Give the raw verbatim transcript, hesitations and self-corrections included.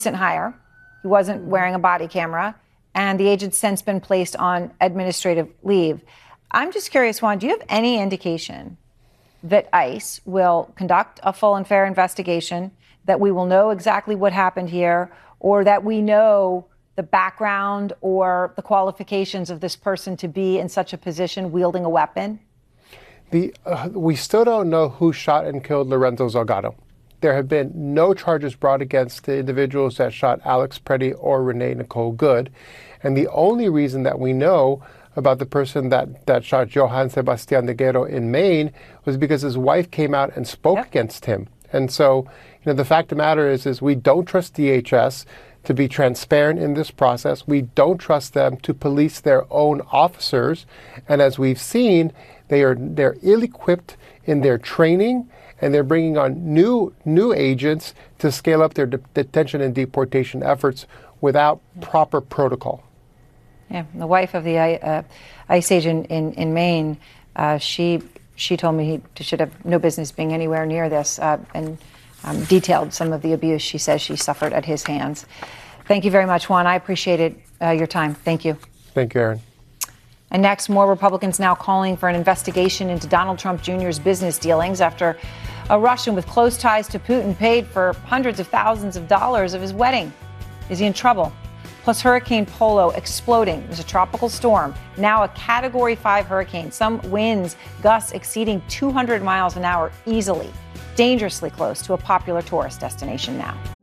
recent hire. He wasn't wearing a body camera, and the agent's since been placed on administrative leave. I'm just curious, Juan, do you have any indication that ICE will conduct a full and fair investigation, that we will know exactly what happened here, or that we know the background or the qualifications of this person to be in such a position wielding a weapon? The, uh, we still don't know who shot and killed Lorenzo Zelgado. There have been no charges brought against the individuals that shot Alex Preddy or Renee Nicole Good. And the only reason that we know about the person that, that shot Johann Sebastian Neguero in Maine was because his wife came out and spoke yep. against him. And so, you know, the fact of the matter is, is we don't trust D H S to be transparent in this process. We don't trust them to police their own officers. And as we've seen, they are they're ill-equipped in their training, and they're bringing on new new agents to scale up their de- detention and deportation efforts without proper protocol. Yeah, the wife of the uh, ICE agent in in Maine, uh, she she told me he should have no business being anywhere near this, uh, and um, detailed some of the abuse she says she suffered at his hands. Thank you very much, Juan. I appreciated uh, your time. Thank you. Thank you, Aaron. And next, more Republicans now calling for an investigation into Donald Trump Junior's business dealings after a Russian with close ties to Putin paid for hundreds of thousands of dollars of his wedding. Is he in trouble? Plus, Hurricane Polo exploding. It was a tropical storm, now a Category five hurricane. Some winds, gusts exceeding two hundred miles an hour easily, dangerously close to a popular tourist destination now.